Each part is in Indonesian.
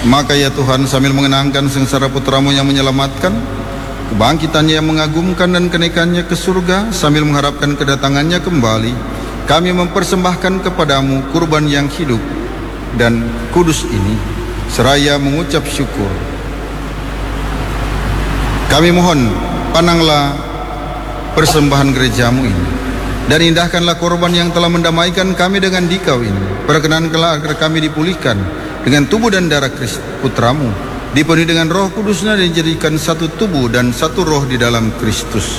Maka ya Tuhan, sambil mengenangkan sengsara putramu yang menyelamatkan, kebangkitannya yang mengagumkan dan kenaikannya ke surga, sambil mengharapkan kedatangannya kembali, kami mempersembahkan kepadamu kurban yang hidup dan kudus ini, seraya mengucap syukur. Kami mohon, pandanglah persembahan gerejamu ini, dan indahkanlah korban yang telah mendamaikan kami dengan dikau ini. Perkenankanlah agar kami dipulihkan dengan tubuh dan darah Kristus putramu, dipenuhi dengan Roh Kudusnya, dan dijadikan satu tubuh dan satu roh di dalam Kristus.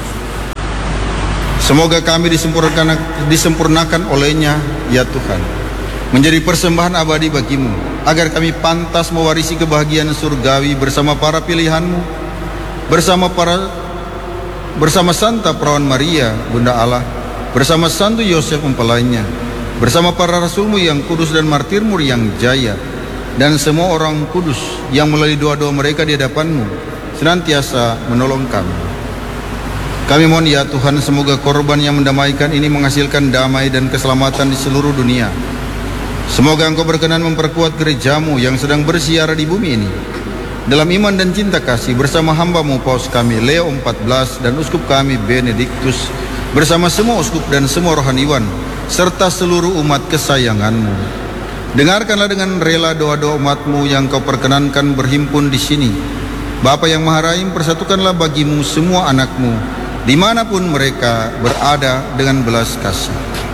Semoga kami disempurnakan olehnya, ya Tuhan, menjadi persembahan abadi bagimu, agar kami pantas mewarisi kebahagiaan surgawi bersama para pilihanmu, bersama Santa Perawan Maria, Bunda Allah, bersama Santo Yosef mempelainya, bersama para rasulmu yang kudus dan martirmu yang jaya, dan semua orang kudus yang melalui doa-doa mereka di hadapanmu senantiasa menolong kami. Kami mohon ya Tuhan, semoga korban yang mendamaikan ini menghasilkan damai dan keselamatan di seluruh dunia. Semoga Engkau berkenan memperkuat gerejamu yang sedang bersiar di bumi ini dalam iman dan cinta kasih, bersama hamba-Mu Paus kami Leo XIV dan uskup kami Benediktus, bersama semua uskup dan semua rohaniwan serta seluruh umat kesayangan-Mu. Dengarkanlah dengan rela doa-doa umat-Mu yang Kau perkenankan berhimpun di sini. Bapa yang Maha Rahim, persatukanlah bagimu semua anak-Mu dimanapun mereka berada dengan belas kasih.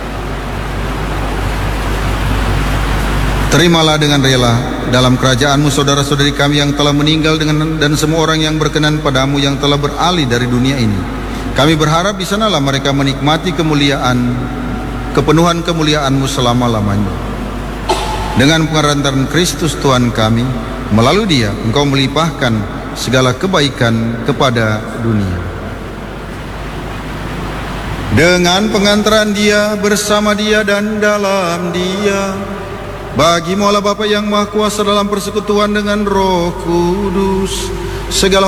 Terimalah dengan rela dalam kerajaan-Mu saudara-saudari kami yang telah meninggal dan semua orang yang berkenan padamu yang telah beralih dari dunia ini. Kami berharap di sanalah mereka menikmati kepenuhan kemuliaan-Mu selama-lamanya. Dengan pengerantaran Kristus Tuhan kami, melalui Dia Engkau melimpahkan segala kebaikan kepada dunia. Dengan pengantaran Dia, bersama Dia dan dalam Dia, bagimu Allah Bapa yang Maha Kuasa dalam persekutuan dengan Roh Kudus, segala